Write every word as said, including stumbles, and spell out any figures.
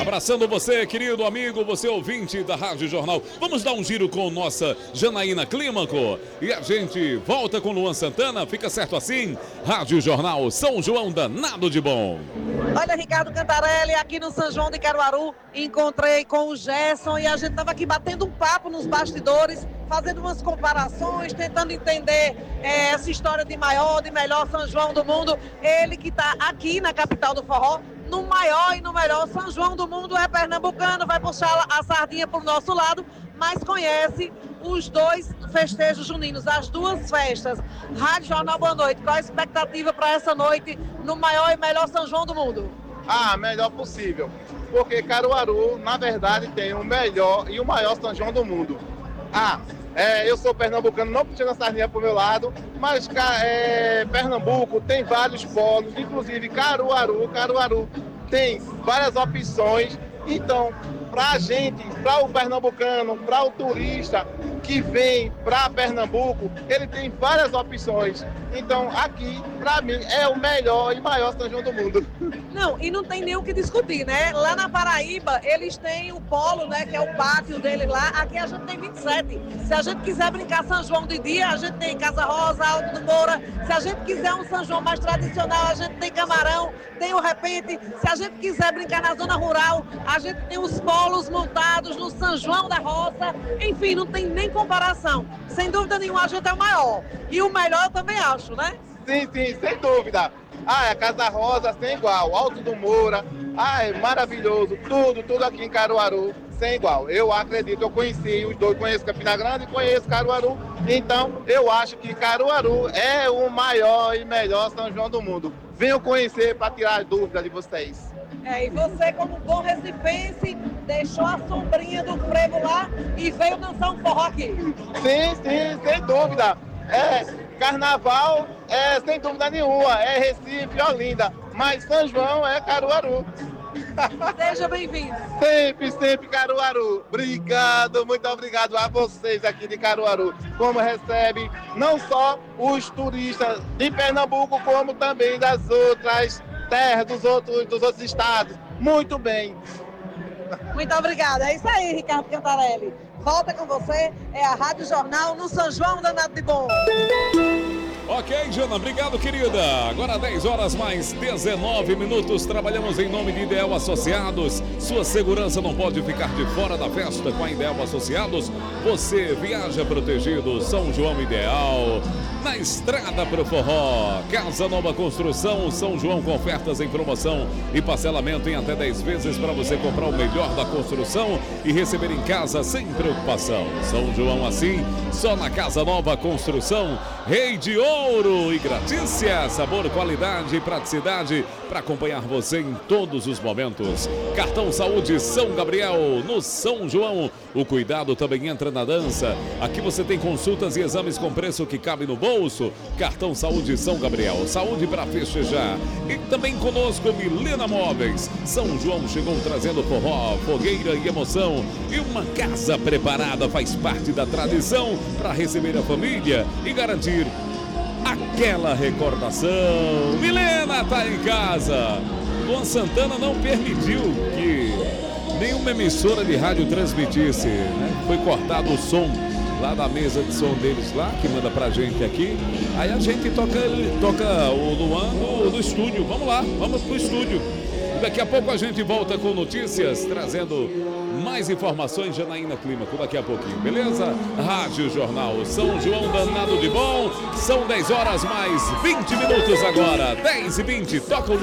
Abraçando você, querido amigo, você ouvinte da Rádio Jornal. Vamos dar um giro com nossa Janaína Clímaco. E a gente volta com Luan Santana, fica certo assim? Rádio Jornal São João danado de bom. Olha, Ricardo Cantarelli, aqui no São João de Caruaru, encontrei com o Gerson e a gente estava aqui batendo um papo nos bastidores, fazendo umas comparações, tentando entender é, essa história de maior, de melhor São João do mundo. Ele que está aqui na capital do forró, no maior e no melhor São João do mundo, é pernambucano, vai puxar a sardinha para o nosso lado, mas conhece os dois festejos juninos, as duas festas. Rádio Jornal, boa noite. Qual a expectativa para essa noite no maior e melhor São João do mundo? Ah, melhor possível, porque Caruaru, na verdade, tem o melhor e o maior São João do mundo. Ah, é, eu sou pernambucano, não puxando a sardinha pro meu lado, mas é, Pernambuco tem vários polos, inclusive Caruaru, Caruaru tem várias opções. Então, para a gente, para o pernambucano, para o turista que vem para Pernambuco, ele tem várias opções. Então, aqui, para mim, é o melhor e maior São João do mundo. Não, e não tem nem o que discutir, né? Lá na Paraíba, eles têm o polo, né, que é o pátio deles lá. Aqui a gente tem vinte e sete. Se a gente quiser brincar São João de dia, a gente tem Casa Rosa, Alto do Moura. Se a gente quiser um São João mais tradicional, a gente tem Camarão, tem o Repente. Se a gente quiser brincar na zona rural, a gente tem os polos montados no São João da Roça. Enfim, não tem nem comparação. Sem dúvida nenhuma, a gente é o maior. E o melhor eu também acho, né? Sim, sim, sem dúvida. Ah, é a Casa Rosa sem igual, Alto do Moura, ah, é maravilhoso, tudo, tudo aqui em Caruaru, sem igual. Eu acredito, eu conheci os dois, conheço Campina Grande e conheço Caruaru, então eu acho que Caruaru é o maior e melhor São João do mundo. Venham conhecer para tirar as dúvidas de vocês. É, e você, como bom recifense, deixou a sombrinha do frevo lá e veio dançar um forró aqui. Sim, sim, sem dúvida. É, Carnaval é sem dúvida nenhuma, é Recife, Olinda, mas São João é Caruaru. Seja bem-vindo. Sempre, sempre Caruaru. Obrigado, muito obrigado a vocês aqui de Caruaru, como recebe não só os turistas de Pernambuco, como também das outras terras, dos outros, dos outros estados. Muito bem. Muito obrigada. É isso aí, Ricardo Cantarelli. Volta com você, é a Rádio Jornal no São João danado de bom. Ok, Jana, obrigado, querida. Agora dez horas mais dezenove minutos. Trabalhamos em nome de Ideal Associados. Sua segurança não pode ficar de fora da festa com a Ideal Associados. Você viaja protegido. São João Ideal. Na estrada pro forró. Casa Nova Construção. São João com ofertas em promoção e parcelamento em até dez vezes para você comprar o melhor da construção e receber em casa sem preocupação. São João assim, só na Casa Nova Construção. Rei de Ouro e Gratícia, sabor, qualidade e praticidade para acompanhar você em todos os momentos. Cartão Saúde São Gabriel, no São João. O cuidado também entra na dança. Aqui você tem consultas e exames com preço que cabe no bolso. Cartão Saúde São Gabriel, saúde para festejar. E também conosco Milena Móveis. São João chegou trazendo forró, fogueira e emoção. E uma casa preparada faz parte da tradição para receber a família e garantir aquela recordação. Milena tá em casa. Luan Santana não permitiu que nenhuma emissora de rádio transmitisse, né? Foi cortado o som lá da mesa de som deles lá, que manda pra gente aqui. Aí a gente toca, toca o Luan no, no estúdio. Vamos lá, vamos pro estúdio. Daqui a pouco a gente volta com notícias, trazendo mais informações. Janaína Clímaco daqui a pouquinho, beleza? Rádio Jornal São João danado de bom. São dez horas mais vinte minutos agora. dez e vinte, toca o